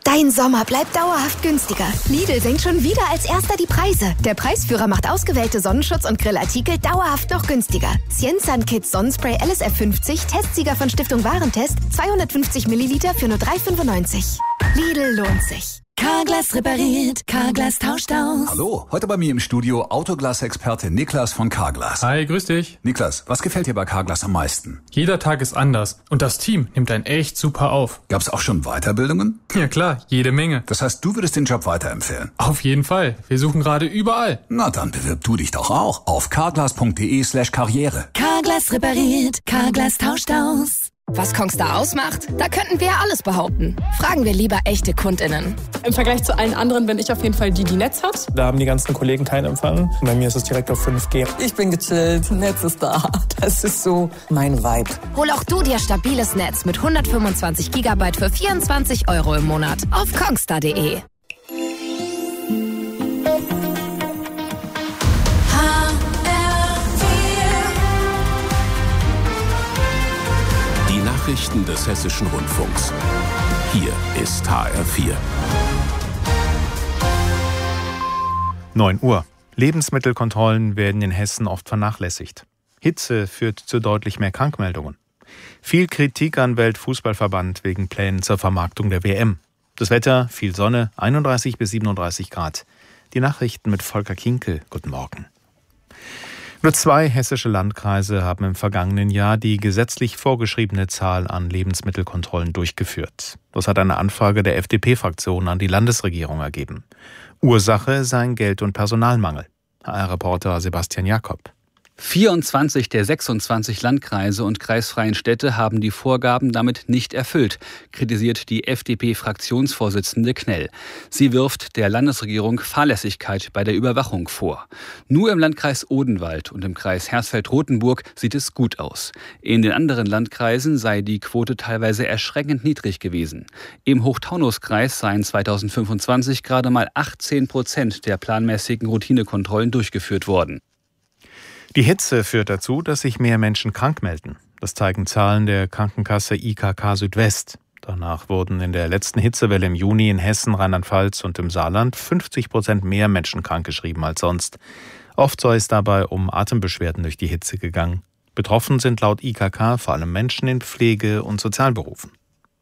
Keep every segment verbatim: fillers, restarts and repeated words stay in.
Dein Sommer bleibt dauerhaft günstiger. Lidl senkt schon wieder als erster die Preise. Der Preisführer macht ausgewählte Sonnenschutz- und Grillartikel dauerhaft noch günstiger. Cienzan Kids Sonnenspray L S F fünfzig, Testsieger von Stiftung Warentest, zweihundertfünfzig Milliliter für nur drei Euro fünfundneunzig. Lidl lohnt sich. Carglass repariert, Carglass tauscht aus. Hallo, heute bei mir im Studio Autoglas-Experte Niklas von Carglass. Hi, grüß dich. Niklas, was gefällt dir bei Carglass am meisten? Jeder Tag ist anders und das Team nimmt einen echt super auf. Gab's auch schon Weiterbildungen? Ja klar, jede Menge. Das heißt, du würdest den Job weiterempfehlen? Auf jeden Fall. Wir suchen gerade überall. Na dann bewirb du dich doch auch auf carglass.de slash karriere. Carglass repariert, Carglass tauscht aus. Was Kongstar ausmacht? Da könnten wir ja alles behaupten. Fragen wir lieber echte KundInnen. Im Vergleich zu allen anderen bin ich auf jeden Fall die, die Netz hat. Da haben die ganzen Kollegen keinen Empfang. Bei mir ist es direkt auf fünf G. Ich bin gechillt, Netz ist da. Das ist so mein Vibe. Hol auch du dir stabiles Netz mit hundertfünfundzwanzig Gigabyte für vierundzwanzig Euro im Monat auf kongstar punkt de. Nachrichten des Hessischen Rundfunks. Hier ist H R vier. neun Uhr. Lebensmittelkontrollen werden in Hessen oft vernachlässigt. Hitze führt zu deutlich mehr Krankmeldungen. Viel Kritik an Weltfußballverband wegen Plänen zur Vermarktung der W M. Das Wetter, viel Sonne, einunddreißig bis siebenunddreißig Grad. Die Nachrichten mit Volker Kinkel. Guten Morgen. Nur zwei hessische Landkreise haben im vergangenen Jahr die gesetzlich vorgeschriebene Zahl an Lebensmittelkontrollen durchgeführt. Das hat eine Anfrage der F D P-Fraktion an die Landesregierung ergeben. Ursache seien Geld- und Personalmangel. H R-Reporter Sebastian Jakob. vierundzwanzig der sechsundzwanzig Landkreise und kreisfreien Städte haben die Vorgaben damit nicht erfüllt, kritisiert die F D P-Fraktionsvorsitzende Knell. Sie wirft der Landesregierung Fahrlässigkeit bei der Überwachung vor. Nur im Landkreis Odenwald und im Kreis Hersfeld-Rotenburg sieht es gut aus. In den anderen Landkreisen sei die Quote teilweise erschreckend niedrig gewesen. Im Hochtaunuskreis seien zweitausendfünfundzwanzig gerade mal achtzehn Prozent der planmäßigen Routinekontrollen durchgeführt worden. Die Hitze führt dazu, dass sich mehr Menschen krank melden. Das zeigen Zahlen der Krankenkasse I K K Südwest. Danach wurden in der letzten Hitzewelle im Juni in Hessen, Rheinland-Pfalz und im Saarland fünfzig Prozent mehr Menschen krankgeschrieben als sonst. Oft sei es dabei um Atembeschwerden durch die Hitze gegangen. Betroffen sind laut I K K vor allem Menschen in Pflege- und Sozialberufen.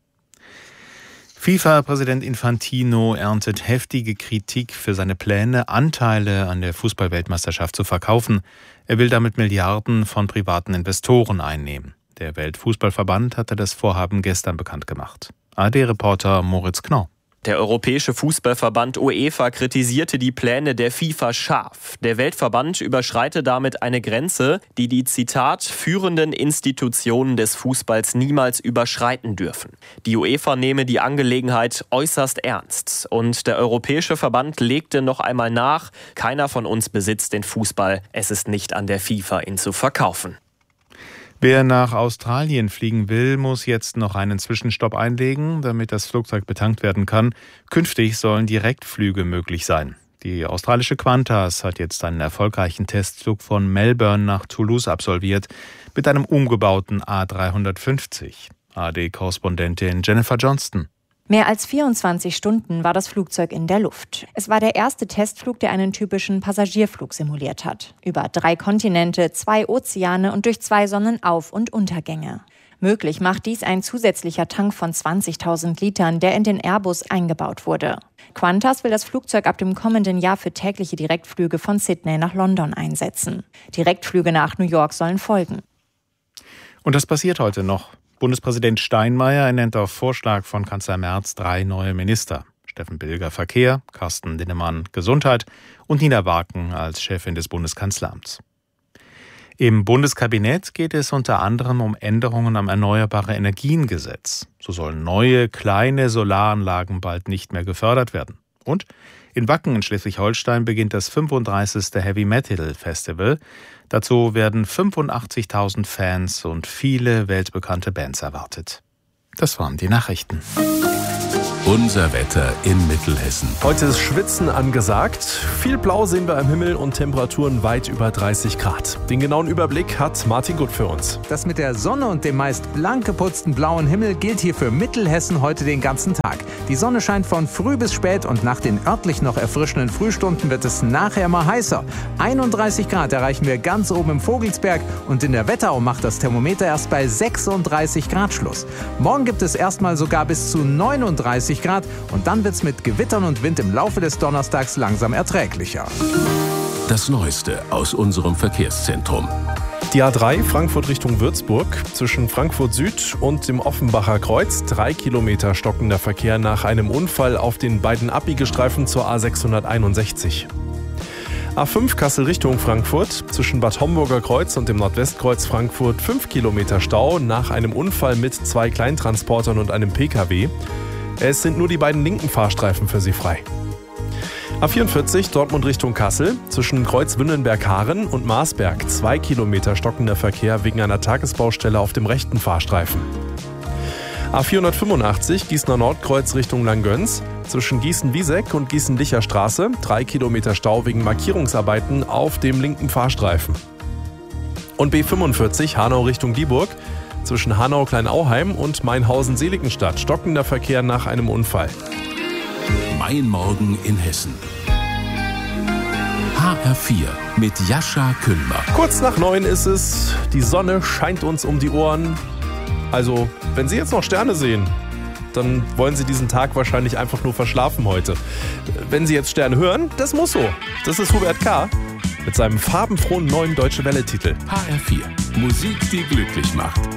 FIFA-Präsident Infantino erntet heftige Kritik für seine Pläne, Anteile an der Fußball-Weltmeisterschaft zu verkaufen. Er will damit Milliarden von privaten Investoren einnehmen. Der Weltfußballverband hatte das Vorhaben gestern bekannt gemacht. A R D-Reporter Moritz Knorr. Der Europäische Fußballverband UEFA kritisierte die Pläne der FIFA scharf. Der Weltverband überschreite damit eine Grenze, die die, Zitat, führenden Institutionen des Fußballs niemals überschreiten dürfen. Die UEFA nehme die Angelegenheit äußerst ernst. Und der Europäische Verband legte noch einmal nach, keiner von uns besitzt den Fußball. Es ist nicht an der FIFA, ihn zu verkaufen. Wer nach Australien fliegen will, muss jetzt noch einen Zwischenstopp einlegen, damit das Flugzeug betankt werden kann. Künftig sollen Direktflüge möglich sein. Die australische Qantas hat jetzt einen erfolgreichen Testflug von Melbourne nach Toulouse absolviert mit einem umgebauten A dreihundertfünfzig. A R D-Korrespondentin Jennifer Johnston. Mehr als vierundzwanzig Stunden war das Flugzeug in der Luft. Es war der erste Testflug, der einen typischen Passagierflug simuliert hat. Über drei Kontinente, zwei Ozeane und durch zwei Sonnenauf- und Untergänge. Möglich macht dies ein zusätzlicher Tank von zwanzigtausend Litern, der in den Airbus eingebaut wurde. Qantas will das Flugzeug ab dem kommenden Jahr für tägliche Direktflüge von Sydney nach London einsetzen. Direktflüge nach New York sollen folgen. Und das passiert heute noch. Bundespräsident Steinmeier ernennt auf Vorschlag von Kanzler Merz drei neue Minister. Steffen Bilger Verkehr, Carsten Linnemann Gesundheit und Nina Waken als Chefin des Bundeskanzleramts. Im Bundeskabinett geht es unter anderem um Änderungen am Erneuerbare-Energien-Gesetz. So sollen neue, kleine Solaranlagen bald nicht mehr gefördert werden. Und in Wacken in Schleswig-Holstein beginnt das fünfunddreißigste Heavy Metal Festival. Dazu werden fünfundachtzigtausend Fans und viele weltbekannte Bands erwartet. Das waren die Nachrichten. Unser Wetter in Mittelhessen. Heute ist Schwitzen angesagt. Viel Blau sehen wir am Himmel und Temperaturen weit über dreißig Grad. Den genauen Überblick hat Martin Gut für uns. Das mit der Sonne und dem meist blank geputzten blauen Himmel gilt hier für Mittelhessen heute den ganzen Tag. Die Sonne scheint von früh bis spät und nach den örtlich noch erfrischenden Frühstunden wird es nachher mal heißer. einunddreißig Grad erreichen wir ganz oben im Vogelsberg und in der Wetterau macht das Thermometer erst bei sechsunddreißig Grad Schluss. Morgen gibt es erstmal sogar bis zu neununddreißig Grad und dann wird es mit Gewittern und Wind im Laufe des Donnerstags langsam erträglicher. Das Neueste aus unserem Verkehrszentrum. Die A drei Frankfurt Richtung Würzburg zwischen Frankfurt Süd und dem Offenbacher Kreuz. Drei Kilometer stockender Verkehr nach einem Unfall auf den beiden Abbiegestreifen zur A sechshunderteinundsechzig. A fünf Kassel Richtung Frankfurt zwischen Bad Homburger Kreuz und dem Nordwestkreuz Frankfurt. Fünf Kilometer Stau nach einem Unfall mit zwei Kleintransportern und einem Pkw. Es sind nur die beiden linken Fahrstreifen für Sie frei. A vierundvierzig Dortmund Richtung Kassel zwischen Kreuz Wünnenberg-Haaren und Marsberg. Zwei Kilometer stockender Verkehr wegen einer Tagesbaustelle auf dem rechten Fahrstreifen. A vierhundertfünfundachtzig Gießener Nordkreuz Richtung Langgöns zwischen Gießen-Wieseck und Gießen-Licher Straße. Drei Kilometer Stau wegen Markierungsarbeiten auf dem linken Fahrstreifen. Und B fünfundvierzig Hanau Richtung Dieburg zwischen Hanau-Kleinauheim und Mainhausen-Seligenstadt. Stockender Verkehr nach einem Unfall. Mein Morgen in Hessen. H R vier mit Jascha Kühlmer. Kurz nach neun ist es. Die Sonne scheint uns um die Ohren. Also, wenn Sie jetzt noch Sterne sehen, dann wollen Sie diesen Tag wahrscheinlich einfach nur verschlafen heute. Wenn Sie jetzt Sterne hören, das muss so. Das ist Hubert K. mit seinem farbenfrohen neuen Deutsche Welle-Titel. H R vier. Musik, die glücklich macht.